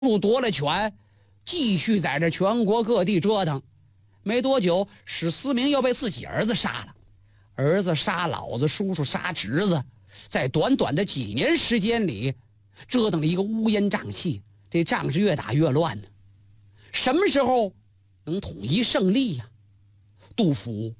入夺了权，继续在这全国各地折腾。没多久，史思明又被自己儿子杀了，儿子杀老子，叔叔杀侄子，在短短的几年时间里，折腾了一个乌烟瘴气，这仗是越打越乱呢。什么时候能统一胜利呀？杜甫